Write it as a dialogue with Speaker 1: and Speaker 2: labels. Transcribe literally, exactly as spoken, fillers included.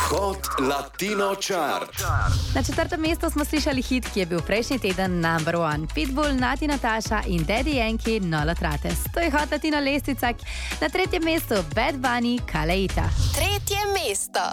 Speaker 1: Hot Latino Chart.
Speaker 2: Na četrtem mestu smo slišali hit, ki je bil prejšnji teden number one. Pitbull, Nati Natasha in Daddy Yankee, Nola Trates. To je Hot Latino lestvica. Na tretjem mestu Bad Bunny, Kaleita.
Speaker 3: Tretje mesto.